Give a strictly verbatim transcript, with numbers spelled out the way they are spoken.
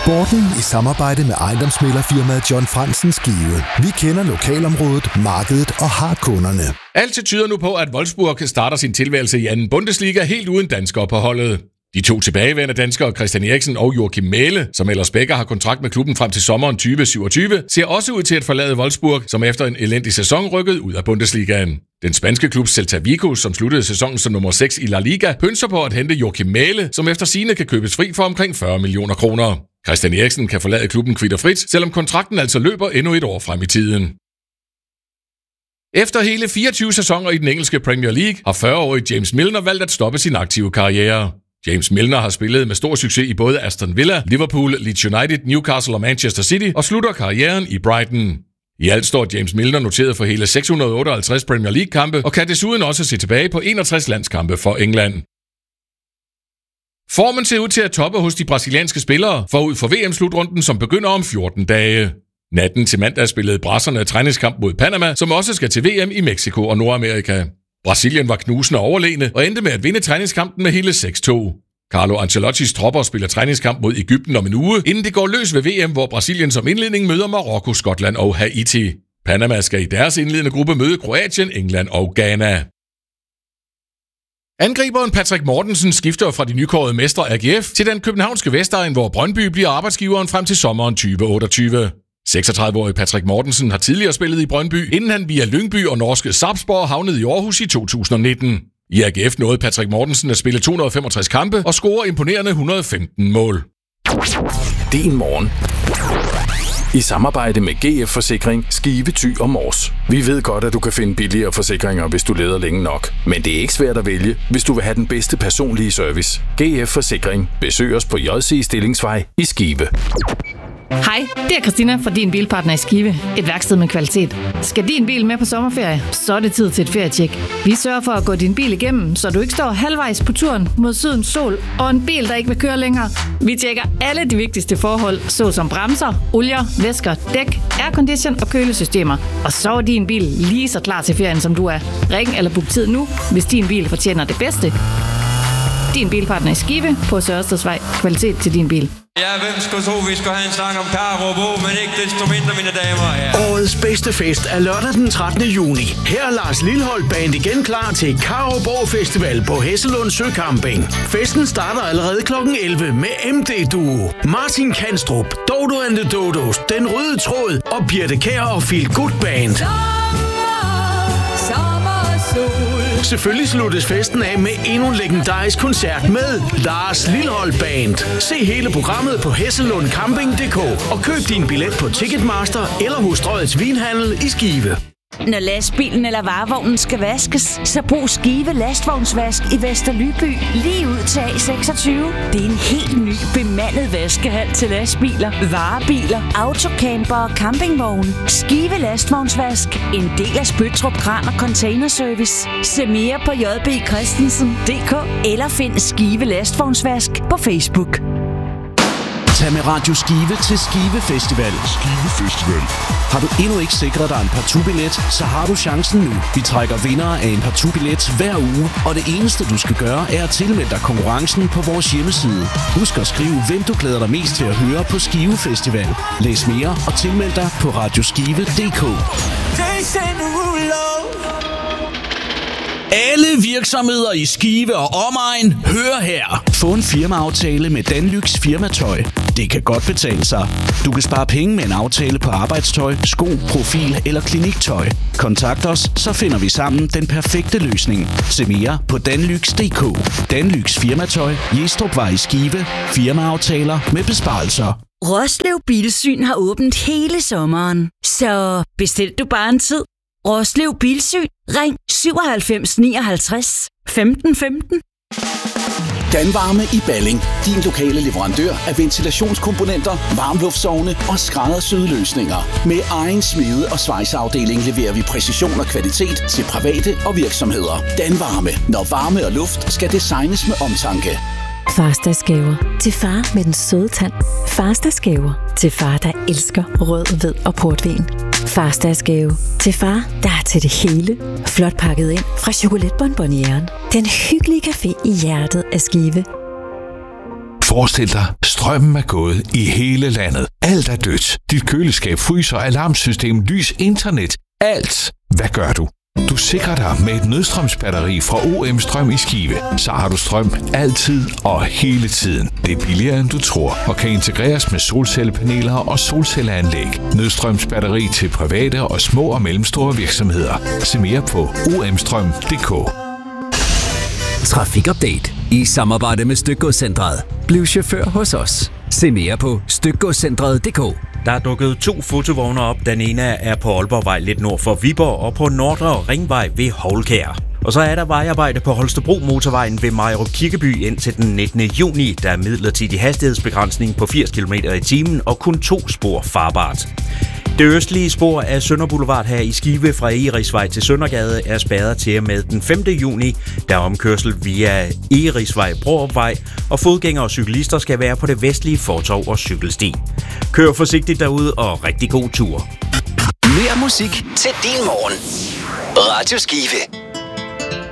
Sporten i samarbejde med ejendomsmæglerfirmaet John Fransen Skive. Vi kender lokalområdet, markedet og har kunderne. Alt tyder nu på, at Wolfsburg starter sin tilværelse i anden Bundesliga helt uden danskere på holdet. De to tilbageværende danskere, Christian Eriksen og Joachim Mähle, som ellers begge har kontrakt med klubben frem til sommeren tyve syvogtyve, ser også ud til at forlade Wolfsburg, som efter en elendig sæson rykkede ud af Bundesligaen. Den spanske klub Celta Vigo, som sluttede sæsonen som nummer seks i La Liga, pønser på at hente Joachim Mähle, som efter sigende kan købes fri for omkring fyrre millioner kroner. Christian Eriksen kan forlade klubben kvitterfrit, selvom kontrakten altså løber endnu et år frem i tiden. Efter hele fireogtyve sæsoner i den engelske Premier League har fyrre-årige James Milner valgt at stoppe sin aktive karriere. James Milner har spillet med stor succes i både Aston Villa, Liverpool, Leeds United, Newcastle og Manchester City og slutter karrieren i Brighton. I alt står James Milner noteret for hele seks hundrede og otteoghalvtreds Premier League-kampe og kan desuden også se tilbage på enogtres landskampe for England. Formen ser ud til at toppe hos de brasilianske spillere forud for V M-slutrunden, som begynder om fjorten dage. Natten til mandag spillede brasserne træningskamp mod Panama, som også skal til V M i Mexico og Nordamerika. Brasilien var knusende overlegne og endte med at vinde træningskampen med hele seks to. Carlo Ancelottis tropper spiller træningskamp mod Egypten om en uge, inden det går løs ved V M, hvor Brasilien som indledning møder Marokko, Skotland og Haiti. Panama skal i deres indledende gruppe møde Kroatien, England og Ghana. Angriberen Patrick Mortensen skifter fra de nykårede mestre A G F til den københavnske Vestegn, hvor Brøndby bliver arbejdsgiveren frem til sommeren tyve otteogtyve. seksogtredive-årige Patrick Mortensen har tidligere spillet i Brøndby, inden han via Lyngby og norske Sarpsborg havnede i Aarhus i to tusind nitten. I A G F nåede Patrick Mortensen at spille to hundrede og femogtres kampe og score imponerende et hundrede og femten mål. Din morgen. I samarbejde med G F Forsikring, Skive, Thy og Mors. Vi ved godt, at du kan finde billigere forsikringer, hvis du leder længe nok. Men det er ikke svært at vælge, hvis du vil have den bedste personlige service. G F Forsikring. Besøg os på J C Stillingsvej i Skive. Hej, det er Christina fra Din Bilpartner i Skive. Et værksted med kvalitet. Skal din bil med på sommerferie? Så er det tid til et ferietjek. Vi sørger for at gå din bil igennem, så du ikke står halvvejs på turen mod sydens sol og en bil, der ikke vil køre længere. Vi tjekker alle de vigtigste forhold, såsom bremser, olier, væsker, dæk, aircondition og kølesystemer. Og så er din bil lige så klar til ferien, som du er. Ring eller book tid nu, hvis din bil fortjener det bedste. Din Bilpartner i Skive på Sørstedvej. Kvalitet til din bil. Ja, hvem skulle tro, vi skulle have en sang om Karo Bo, men ikke desto mindre, mine damer. Ja. Årets bedste fest er lørdag den trettende juni. Her er Lars Lilholt Band igen klar til Karo Bo Festival på Hesselund Søcamping. Festen starter allerede klokken elleve med M D Duo, Martin Kanstrup, Dodo and the Dodos, Den Røde Tråd og Birte Kjær og Feel Good Band. Selvfølgelig sluttes festen af med endnu en legendarisk koncert med Lars Lilholt Band. Se hele programmet på hesselund camping punktum d k og køb din billet på Ticketmaster eller hos Strøgets Vinhandel i Skive. Når lastbilen eller varevognen skal vaskes, så brug Skive Lastvognsvask i Vesterlyby lige ud til A seksogtyve. Det er en helt ny bemandet vaskehal til lastbiler, varebiler, autocamper og campingvogne. Skive Lastvognsvask, en del af Spøttrup Kran og Containerservice. Se mere på j b christensen punktum d k eller find Skive Lastvognsvask på Facebook. Tag med Radio Skive til Skive Festival. Skive Festival. Har du endnu ikke sikret dig en partout-billet, så har du chancen nu. Vi trækker vindere af en partout-billet hver uge, og det eneste du skal gøre er at tilmelde dig konkurrencen på vores hjemmeside. Husk at skrive, hvem du glæder dig mest til at høre på Skive Festival. Læs mere og tilmeld dig på radioskive punktum d k. Alle virksomheder i Skive og omegn, hør her. Få en firmaaftale med Danlys firmatøj. Det kan godt betale sig. Du kan spare penge med en aftale på arbejdstøj, sko, profil eller kliniktøj. Kontakt os, så finder vi sammen den perfekte løsning. Se mere på danlys punktum d k. Danlys firmatøj, Jestrupvej i Skive. Firmaaftaler med besparelser. Roslev Bilsyn har åbent hele sommeren, så bestil du bare en tid. Roslev Bilsyn. Ring syvoghalvfems nioghalvtreds femten femten. Danvarme i Balling. Din lokale leverandør af ventilationskomponenter, varmluftsovne og skræddersyede løsninger. Med egen smede- og svejseafdeling leverer vi præcision og kvalitet til private og virksomheder. Danvarme. Når varme og luft skal designes med omtanke. Farsdagsgaver til far med den søde tand. Farsdagsgaver til far, der elsker rød, hvid og portvin. Farsdagsgave til far, der er til det hele. Flot pakket ind fra Chocolatebonbonieren. Den hyggelige café i hjertet af Skive. Forestil dig, strømmen er gået i hele landet. Alt er dødt. Dit køleskab, fryser, alarmsystem, lys, internet. Alt. Hvad gør du? Du sikrer dig med et nødstrømsbatteri fra O M Strøm i Skive. Så har du strøm altid og hele tiden. Det er billigere end du tror og kan integreres med solcellepaneler og solcelleanlæg. Nødstrømsbatteri til private og små og mellemstore virksomheder. Se mere på o m strøm punktum d k. Trafikupdate i samarbejde med Stykgodscentret. Bliv chauffør hos os. Se mere på stykgodscentret punktum d k. Der er dukket to fotovogne op. Den ene er på Aalborgvej lidt nord for Viborg og på Nordre Ringvej ved Houlkær. Og så er der vejarbejde på Holstebro Motorvejen ved Majrup Kirkeby indtil den nittende juni. Der er midlertidig hastighedsbegrænsning på firs kilometer i timen og kun to spor farbart. Det østlige spor af Sønder Boulevard her i Skive fra Egerisvej til Søndergade er spærret til og med den femte juni. Der er omkørsel via Egerisvej, Brorupvej, og fodgængere og cyklister skal være på det vestlige fortov og cykelsti. Kør forsigtigt derude og rigtig god tur. Mere musik til din morgen. Radio Skive.